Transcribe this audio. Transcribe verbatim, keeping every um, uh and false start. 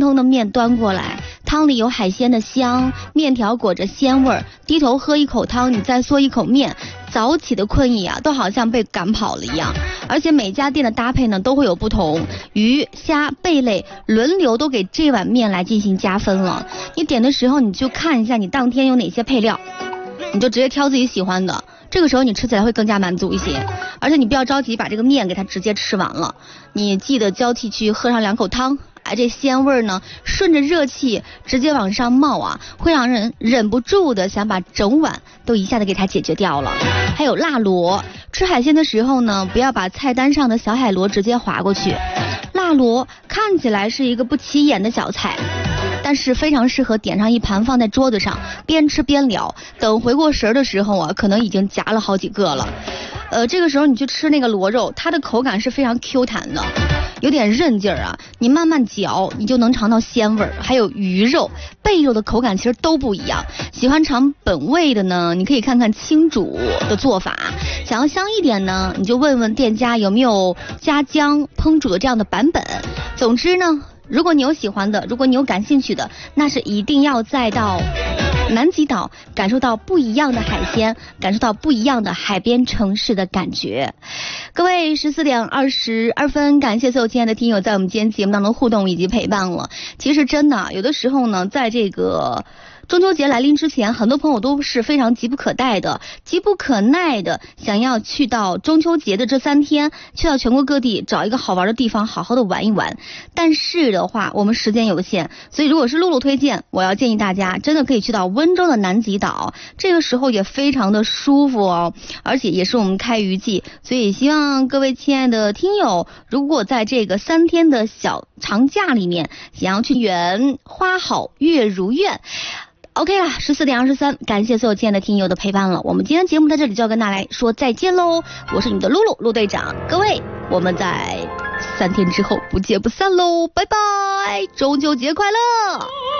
腾的面端过来，汤里有海鲜的香，面条裹着鲜味儿，低头喝一口汤，你再嗦一口面，早起的困意啊，都好像被赶跑了一样。而且每家店的搭配呢都会有不同，鱼、虾、贝类轮流都给这碗面来进行加分了。你点的时候你就看一下你当天有哪些配料，你就直接挑自己喜欢的，这个时候你吃起来会更加满足一些。而且你不要着急把这个面给它直接吃完了，你记得交替去喝上两口汤。哎，这鲜味呢顺着热气直接往上冒啊，会让人忍不住的想把整碗都一下子给它解决掉了。还有辣螺，吃海鲜的时候呢，不要把菜单上的小海螺直接划过去。辣螺看起来是一个不起眼的小菜，但是非常适合点上一盘放在桌子上，边吃边聊。等回过神的时候啊，可能已经夹了好几个了。呃，这个时候你去吃那个螺肉，它的口感是非常 Q 弹的，有点韧劲儿啊，你慢慢嚼，你就能尝到鲜味儿。还有鱼肉、贝肉的口感其实都不一样。喜欢尝本味的呢，你可以看看清煮的做法；想要香一点呢，你就问问店家有没有加姜烹煮的这样的版本。总之呢，如果你有喜欢的，如果你有感兴趣的，那是一定要再到南极岛感受到不一样的海鲜，感受到不一样的海边城市的感觉。各位十四点二十二分，感谢所有亲爱的听友在我们今天节目当中互动以及陪伴了。其实真的有的时候呢，在这个中秋节来临之前，很多朋友都是非常急不可待的、急不可耐的想要去到中秋节的这三天，去到全国各地找一个好玩的地方好好的玩一玩。但是的话我们时间有限，所以如果是露露推荐，我要建议大家真的可以去到温州的南极岛，这个时候也非常的舒服哦，而且也是我们开渔季，所以希望各位亲爱的听友，如果在这个三天的小长假里面想要去远花好月如愿，OK 了，十四点二十三，感谢所有亲爱的听友的陪伴了。我们今天节目在这里就要跟大家来说再见喽，我是你的露露陆队长，各位，我们在三天之后不见不散喽，拜拜，中秋节快乐。